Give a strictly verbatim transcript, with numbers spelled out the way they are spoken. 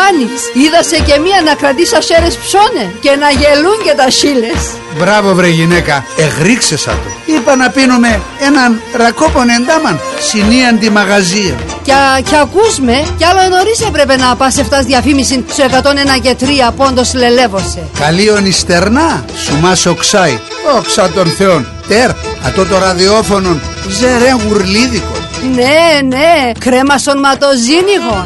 κάνεις? Είδασε και μία να κρατήσει ασέρες ψώνε και να γελούν και τα σίλες. Μπράβο βρε γυναίκα, εγρίξεσα το. Είπα να πίνουμε έναν ρακόπον εντάμαν συνίαν τη μαγαζία. Κι, κι ακούς με, κι άλλο νωρίς έπρεπε να πας εφτάς διαφήμιση στο εκατόν ένα και τρία πόντος λελεύωσε. Καλίον ιστερνά, σου μας οξάει. Όξα των θεών. Τερ, ατό το ραδιόφωνον, ζερέν γουρλίδικο. Ναι, ναι, κρέμα σον ματοζίνιγον.